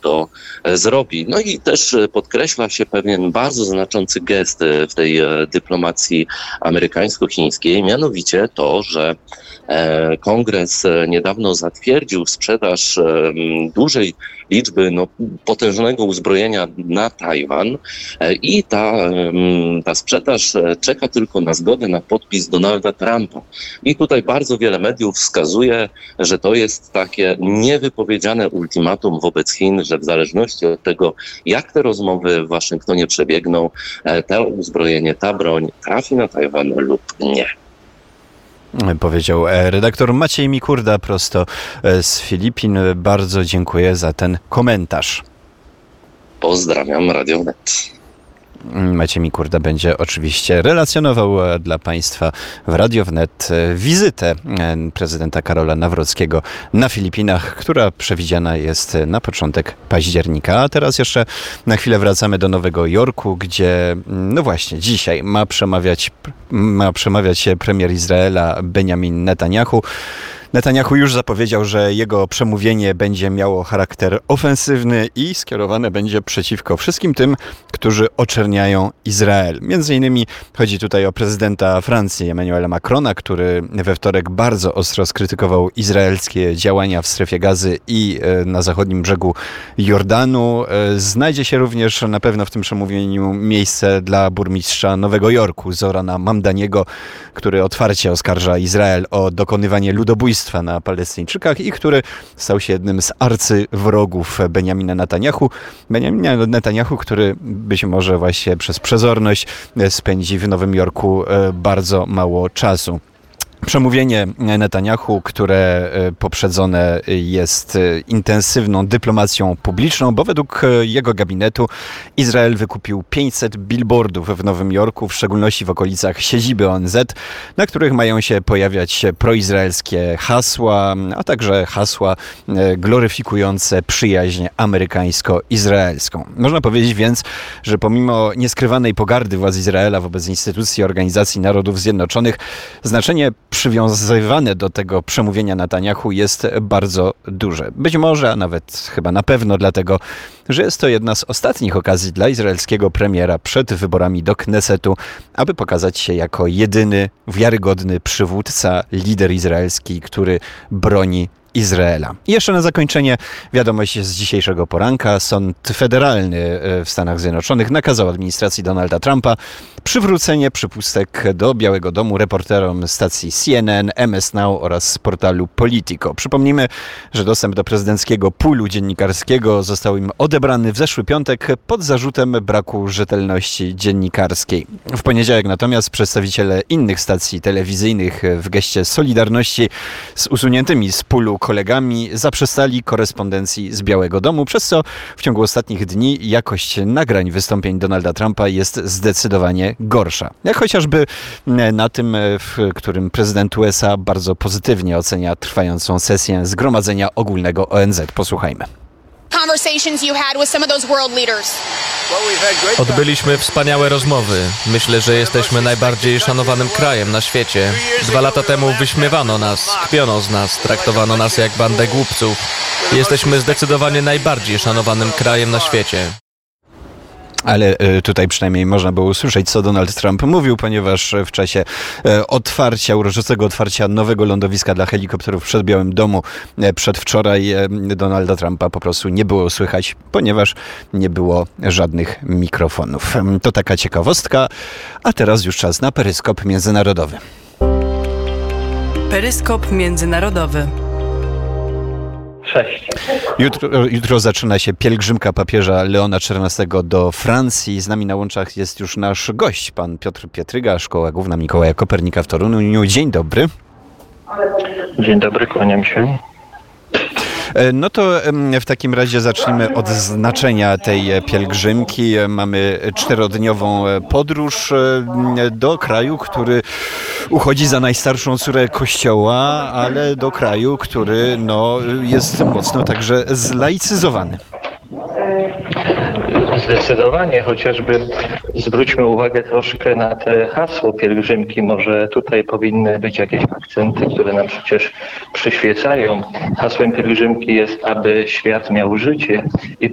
to zrobi. No i też podkreśla się pewien bardzo znaczący gest w tej dyplomacji amerykańsko-chińskiej, mianowicie to, że Kongres niedawno zatwierdził sprzedaż dużej liczby potężnego uzbrojenia na Tajwan i ta sprzedaż czeka tylko na zgodę na podpis Donalda Trumpa. I tutaj bardzo wiele mediów wskazuje, że to jest takie niewypowiedziane ultimatum wobec Chin, że w zależności od tego, jak te rozmowy w Waszyngtonie przebiegną, to uzbrojenie, ta broń trafi na Tajwan lub nie. Powiedział redaktor Maciej Mikurda prosto z Filipin. Bardzo dziękuję za ten komentarz. Pozdrawiam Radio Wnet. Maciej Mikurda będzie oczywiście relacjonował dla Państwa w Radio Wnet wizytę prezydenta Karola Nawrockiego na Filipinach, która przewidziana jest na początek października. A teraz jeszcze na chwilę wracamy do Nowego Jorku, gdzie no właśnie dzisiaj ma przemawiać premier Izraela Benjamin Netanyahu. Netanyahu już zapowiedział, że jego przemówienie będzie miało charakter ofensywny i skierowane będzie przeciwko wszystkim tym, którzy oczerniają Izrael. Między innymi chodzi tutaj o prezydenta Francji Emmanuela Macrona, który we wtorek bardzo ostro skrytykował izraelskie działania w strefie Gazy i na zachodnim brzegu Jordanu. Znajdzie się również na pewno w tym przemówieniu miejsce dla burmistrza Nowego Jorku, Zorana Mamdaniego, który otwarcie oskarża Izrael o dokonywanie ludobójstwa na Palestyńczykach i który stał się jednym z arcywrogów Benjamina Netanyahu. Benjamina Netanyahu, który być może właśnie przez przezorność spędzi w Nowym Jorku bardzo mało czasu. Przemówienie Netanyahu, które poprzedzone jest intensywną dyplomacją publiczną, bo według jego gabinetu Izrael wykupił 500 billboardów w Nowym Jorku, w szczególności w okolicach siedziby ONZ, na których mają się pojawiać proizraelskie hasła, a także hasła gloryfikujące przyjaźń amerykańsko-izraelską. Można powiedzieć więc, że pomimo nieskrywanej pogardy władz Izraela wobec instytucji Organizacji Narodów Zjednoczonych, znaczenie przywiązywane do tego przemówienia Netanyahu jest bardzo duże. Być może, a nawet chyba na pewno dlatego, że jest to jedna z ostatnich okazji dla izraelskiego premiera przed wyborami do Knesetu, aby pokazać się jako jedyny wiarygodny przywódca, lider izraelski, który broni Izraela. I jeszcze na zakończenie wiadomość z dzisiejszego poranka. Sąd federalny w Stanach Zjednoczonych nakazał administracji Donalda Trumpa przywrócenie przypustek do Białego Domu reporterom stacji CNN, MS Now oraz portalu Politico. Przypomnijmy, że dostęp do prezydenckiego poolu dziennikarskiego został im odebrany w zeszły piątek pod zarzutem braku rzetelności dziennikarskiej. W poniedziałek natomiast przedstawiciele innych stacji telewizyjnych w geście solidarności z usuniętymi z poolu kolegami zaprzestali korespondencji z Białego Domu, przez co w ciągu ostatnich dni jakość nagrań wystąpień Donalda Trumpa jest zdecydowanie gorsza. Jak chociażby na tym, w którym prezydent USA bardzo pozytywnie ocenia trwającą sesję Zgromadzenia Ogólnego ONZ. Posłuchajmy. Odbyliśmy wspaniałe rozmowy. Myślę, że jesteśmy najbardziej szanowanym krajem na świecie. 2 lata temu wyśmiewano nas, kpiono z nas, traktowano nas jak bandę głupców. Jesteśmy zdecydowanie najbardziej szanowanym krajem na świecie. Ale tutaj przynajmniej można było usłyszeć, co Donald Trump mówił, ponieważ w czasie uroczystego otwarcia nowego lądowiska dla helikopterów przed Białym Domu przedwczoraj Donalda Trumpa po prostu nie było słychać, ponieważ nie było żadnych mikrofonów. To taka ciekawostka, a teraz już czas na peryskop międzynarodowy. Peryskop międzynarodowy. Jutro zaczyna się pielgrzymka papieża Leona XIV do Francji. Z nami na łączach jest już nasz gość, pan Piotr Pietryga, Szkoła Główna Mikołaja Kopernika w Toruniu. Dzień dobry. Dzień dobry, kłaniam się. No to w takim razie zacznijmy od znaczenia tej pielgrzymki. Mamy 4-dniową podróż do kraju, który uchodzi za najstarszą córę Kościoła, ale do kraju, który jest mocno także zlaicyzowany. Zdecydowanie, chociażby zwróćmy uwagę troszkę na te hasło pielgrzymki. Może tutaj powinny być jakieś akcenty, które nam przecież przyświecają. Hasłem pielgrzymki jest, aby świat miał życie i